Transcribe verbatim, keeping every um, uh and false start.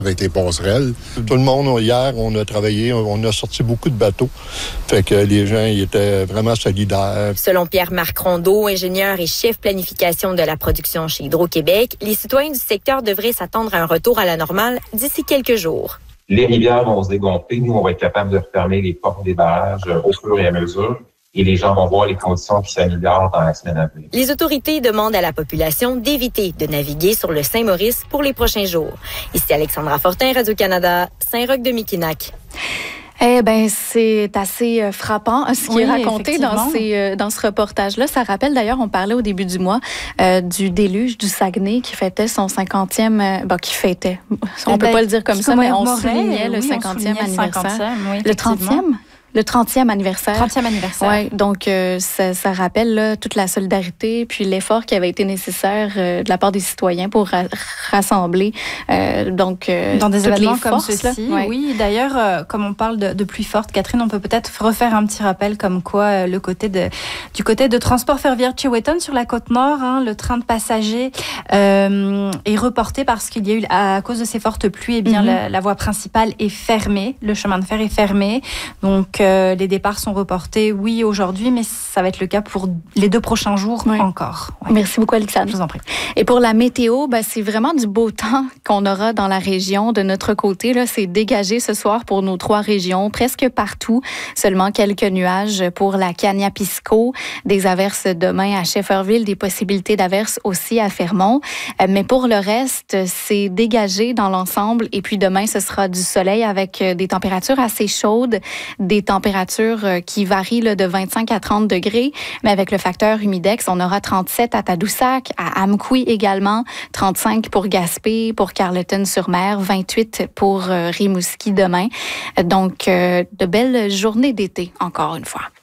avec les passerelles. Tout le monde, hier, on a travaillé, on a sorti beaucoup de bateaux. Fait que les gens, ils étaient vraiment solidaires. Selon Pierre-Marc Rondeau, ingénieur et chef planification de la production chez Hydro-Québec, les citoyens du secteur devraient s'attendre à un retour à la normale d'ici quelques jours. Les rivières vont se dégonfler. Nous, on va être capable de refermer les portes des barrages au fur et à mesure. Et les gens vont voir les conditions qui s'améliorent dans la semaine à venir. Les autorités demandent à la population d'éviter de naviguer sur le Saint-Maurice pour les prochains jours. Ici Alexandra Fortin, Radio-Canada, Saint-Roch-de-Miquinac. Eh ben, c'est assez euh, frappant ce qui oui, est raconté dans, ces, euh, dans ce reportage-là. Ça rappelle d'ailleurs, on parlait au début du mois euh, du déluge du Saguenay qui fêtait son cinquantième... Euh, bon, qui fêtait. On eh peut ben, pas le dire comme ça, mais on soulignait le cinquantième anniversaire. Oui, le trentième? Le trentième anniversaire. trentième anniversaire. Oui, donc euh, ça, ça rappelle là, toute la solidarité puis l'effort qui avait été nécessaire euh, de la part des citoyens pour ra- rassembler euh, donc euh, dans des événements comme forces, ceci. Ouais. Oui, d'ailleurs, euh, comme on parle de, de pluie forte, Catherine, on peut peut-être refaire un petit rappel comme quoi euh, le côté de du côté de transport ferroviaire de Chewetton sur la côte nord, hein, le train de passagers euh, est reporté parce qu'il y a eu à cause de ces fortes pluies, eh bien mm-hmm. la, la voie principale est fermée, le chemin de fer est fermé, donc Euh, les départs sont reportés, oui, aujourd'hui, mais ça va être le cas pour les deux prochains jours oui. encore. Ouais. Merci beaucoup, Alexandre. Je vous en prie. Et pour la météo, ben, c'est vraiment du beau temps qu'on aura dans la région. De notre côté, là, c'est dégagé ce soir pour nos trois régions, presque partout. Seulement quelques nuages pour la Kaniapisco, des averses demain à Shefferville, des possibilités d'averses aussi à Fermont. Euh, mais pour le reste, c'est dégagé dans l'ensemble. Et puis demain, ce sera du soleil avec des températures assez chaudes, des températures qui varient là, de vingt-cinq à trente degrés, mais avec le facteur humidex, on aura trente-sept à Tadoussac, à Amqui également, trente-cinq pour Gaspé, pour Carleton-sur-Mer, vingt-huit pour euh, Rimouski demain. Donc, euh, de belles journées d'été, encore une fois.